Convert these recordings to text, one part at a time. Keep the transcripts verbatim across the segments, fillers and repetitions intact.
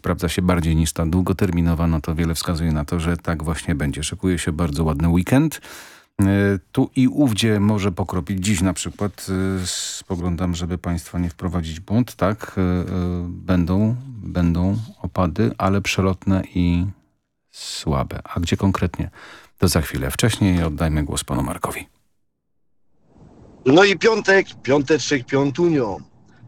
sprawdza się bardziej niż ta długoterminowa, no to wiele wskazuje na to, że tak właśnie będzie. Szykuje się bardzo ładny weekend. Tu i ówdzie może pokropić. Dziś na przykład spoglądam, żeby Państwa nie wprowadzić w błąd. Tak, będą, będą opady, ale przelotne i słabe. A gdzie konkretnie? To za chwilę. Wcześniej oddajmy głos panu Markowi. No i piątek, piąteczek, piątunio.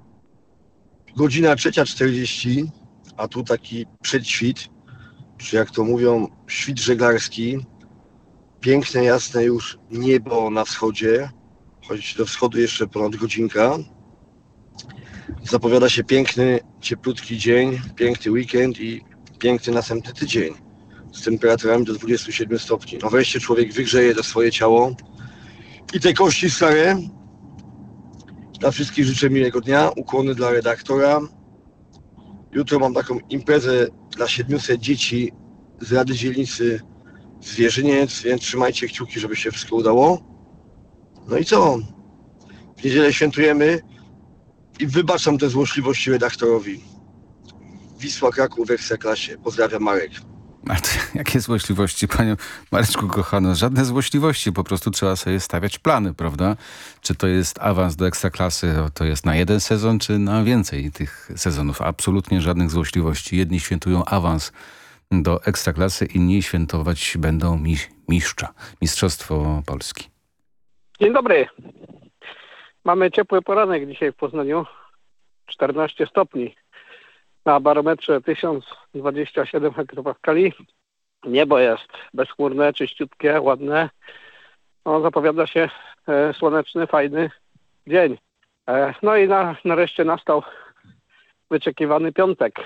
Godzina trzecia czterdzieści, a tu taki przedświt, czy jak to mówią, świt żeglarski. Piękne, jasne już niebo na wschodzie, choć do wschodu jeszcze ponad godzinka. Zapowiada się piękny, cieplutki dzień, piękny weekend i piękny następny tydzień z temperaturami do dwudziestu siedmiu stopni. No wreszcie człowiek wygrzeje to swoje ciało i te kości stare. Dla wszystkich życzę miłego dnia, ukłony dla redaktora. Jutro mam taką imprezę dla siedmiuset dzieci z Rady Dzielnicy Zwierzyniec, więc trzymajcie kciuki, żeby się wszystko udało. No i co? W niedzielę świętujemy i wybaczam te złośliwości redaktorowi. Wisła Kraków w Ekstraklasie. Pozdrawiam, Marek. A to jakie złośliwości, panie Mareczku kochano? Żadne złośliwości, po prostu trzeba sobie stawiać plany, prawda? Czy to jest awans do Ekstraklasy, to jest na jeden sezon, czy na więcej tych sezonów? Absolutnie żadnych złośliwości. Jedni świętują awans do Ekstraklasy, inni świętować będą mi- mistrza, Mistrzostwo Polski. Dzień dobry. Mamy ciepły poranek dzisiaj w Poznaniu. czternaście stopni. Na barometrze tysiąc dwadzieścia siedem hektopaskali. Niebo jest bezchmurne, czyściutkie, ładne. No, zapowiada się e, słoneczny, fajny dzień. E, no i na, nareszcie nastał wyczekiwany piątek.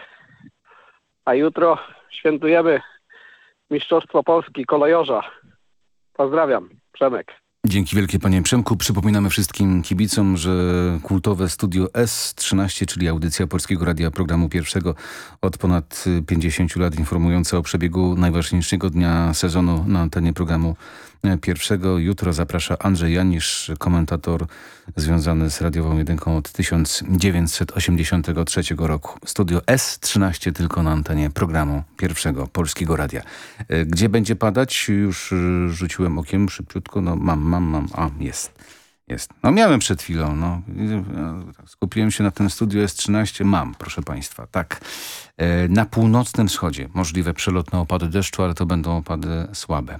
A jutro świętujemy Mistrzostwo Polski kolejorza. Pozdrawiam, Przemek. Dzięki wielkie panie Przemku. Przypominamy wszystkim kibicom, że kultowe Studio S trzynaście, czyli audycja Polskiego Radia Programu Pierwszego od ponad pięćdziesięciu lat informująca o przebiegu najważniejszego dnia sezonu na antenie Programu Pierwszego. Jutro zaprasza Andrzej Janisz, komentator związany z Radiową Jedynką od tysiąc dziewięćset osiemdziesiątego trzeciego roku. Studio S trzynaście tylko na antenie Programu Pierwszego Polskiego Radia. Gdzie będzie padać? Już rzuciłem okiem szybciutko. No mam, mam, mam. A, jest. Jest. No miałem przed chwilą. No. Skupiłem się na tym Studio S trzynaście. Mam, proszę państwa. Tak. Na północnym wschodzie możliwe przelotne opady deszczu, ale to będą opady słabe.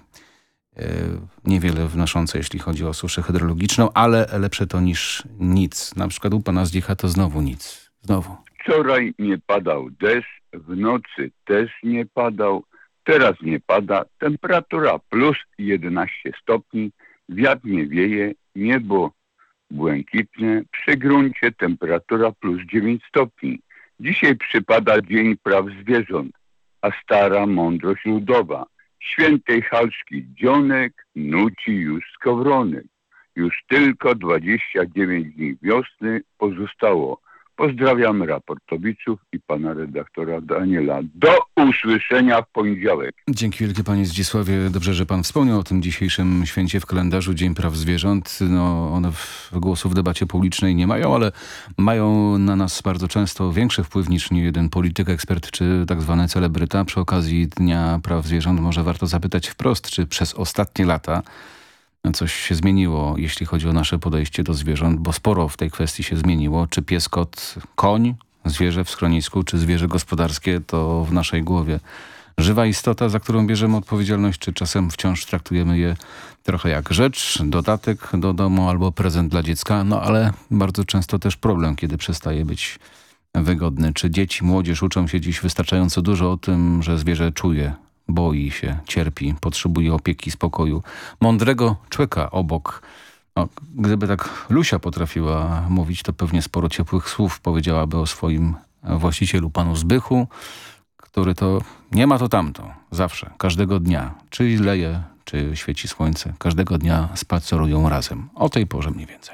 Niewiele wnoszące, jeśli chodzi o suszę hydrologiczną, ale lepsze to niż nic. Na przykład u pana Zdzicha to znowu nic. Znowu. Wczoraj nie padał deszcz, w nocy też nie padał, teraz nie pada. Temperatura plus jedenaście stopni, wiatr nie wieje, niebo błękitne, przy gruncie temperatura plus dziewięć stopni. Dzisiaj przypada Dzień Praw Zwierząt, a stara mądrość ludowa. Świętej Halszki dzionek nuci już skowronek. Już tylko dwadzieścia dziewięć dni wiosny pozostało. Pozdrawiam raportowiczów i pana redaktora Daniela. Do usłyszenia w poniedziałek. Dzięki wielkie panie Zdzisławie. Dobrze, że pan wspomniał o tym dzisiejszym święcie w kalendarzu Dzień Praw Zwierząt. No, one w głosu w debacie publicznej nie mają, ale mają na nas bardzo często większy wpływ niż niejeden polityk, ekspert czy tak zwany celebryta. Przy okazji Dnia Praw Zwierząt może warto zapytać wprost, czy przez ostatnie lata coś się zmieniło, jeśli chodzi o nasze podejście do zwierząt, bo sporo w tej kwestii się zmieniło. Czy pies, kot, koń, zwierzę w schronisku, czy zwierzę gospodarskie, to w naszej głowie żywa istota, za którą bierzemy odpowiedzialność, czy czasem wciąż traktujemy je trochę jak rzecz, dodatek do domu albo prezent dla dziecka, no ale bardzo często też problem, kiedy przestaje być wygodny. Czy dzieci, młodzież uczą się dziś wystarczająco dużo o tym, że zwierzę czuje, boi się, cierpi, potrzebuje opieki, spokoju, mądrego człowieka obok. No, gdyby tak Lusia potrafiła mówić, to pewnie sporo ciepłych słów powiedziałaby o swoim właścicielu, panu Zbychu, który to nie ma to tamto, zawsze, każdego dnia, czy leje, czy świeci słońce, każdego dnia spacerują razem. O tej porze mniej więcej.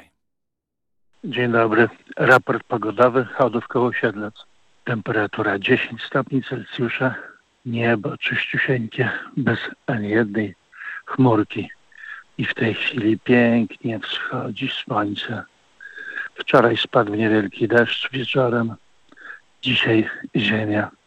Dzień dobry. Raport pogodowy, Chałdów koło Siedlec. Temperatura dziesięć stopni Celsjusza. Niebo czyściusieńkie, bez ani jednej chmurki. I w tej chwili pięknie wschodzi słońce. Wczoraj spadł niewielki deszcz wieczorem. Dzisiaj ziemia